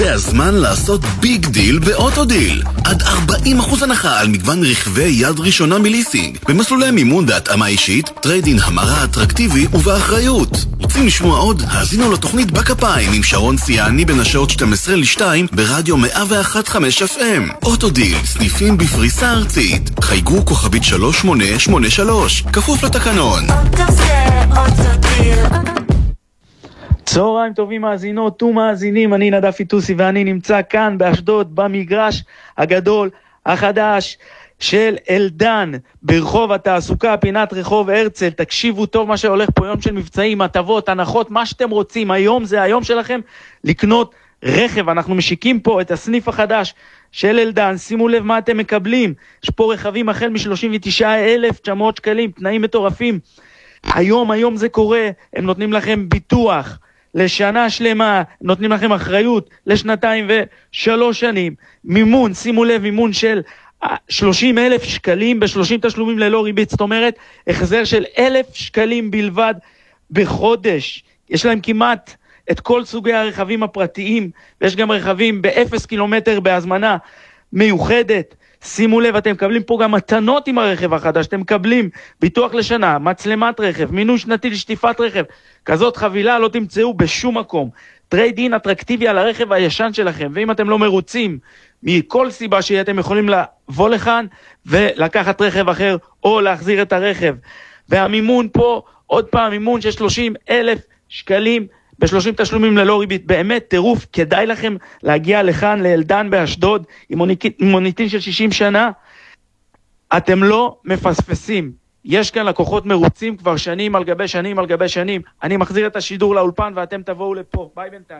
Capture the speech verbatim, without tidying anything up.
זה הזמן לעשות ביג דיל באוטודיל. עד ארבעים אחוז הנחה על מגוון רכבי יד ראשונה מליסינג. במסלולי מימון והתאמה אישית, טריידין המרה אטרקטיבי ובאחריות. רוצים לשמוע עוד? האזינו לתוכנית בכפיים עם שרון ציאני בין השעות שתים עשרה לשתיים ברדיו מאה ואחת נקודה חמש אף אם. אוטודיל, סניפים בפריסה ארצית. חייגו כוכבית שלוש שמונה שמונה שלוש. כפוף לתקנון. צהריים טובים מאזינות ומאזינים, אני נדב פיטוסי ואני נמצא כאן באשדוד במגרש הגדול החדש של אלדן ברחוב התעסוקה, פינת רחוב הרצל. תקשיבו טוב מה שהולך פה, יום של מבצעים, הטבות, הנחות, מה שאתם רוצים. היום זה היום שלכם לקנות רכב. אנחנו משיקים פה את הסניף החדש של אלדן. שימו לב מה אתם מקבלים, יש פה רכבים החל מ-שלושים ותשעה אלף תשע מאות שקלים, תנאים מטורפים. היום, היום זה קורה, הם נותנים לכם ביטוח לשנה שלמה, נותנים לכם אחריות לשנתיים ושלוש שנים, מימון, שימו לב, מימון של שלושים אלף שקלים ב-שלושים תשלומים ללא ריבית, זאת אומרת, החזר של אלף שקלים בלבד בחודש. יש להם כמעט את כל סוגי הרכבים הפרטיים, ויש גם רכבים באפס קילומטר בהזמנה מיוחדת. שימו לב, אתם מקבלים פה גם מתנות עם הרכב החדש, אתם מקבלים ביטוח לשנה, מצלמת רכב, מינוי שנתי לשטיפת רכב, כזאת חבילה לא תמצאו בשום מקום. טרייד-אין אטרקטיבי על הרכב הישן שלכם, ואם אתם לא מרוצים מכל סיבה שהיא, אתם יכולים לבוא לכאן ולקחת רכב אחר או להחזיר את הרכב. והמימון פה, עוד פעם, מימון של שלושים אלף שקלים ב-שלושים תשלומים ללא ריבית. באמת טירוף, כדאי לכם להגיע לכאן לאלדן באשדוד עם מוניטין של שישים שנה. אתם לא מפספסים, יש כאן לקוחות מרוצים כבר שנים על גבי שנים על גבי שנים. אני מחזיר את השידור לאולפן ואתם תבואו לפה. ביי בינתיים.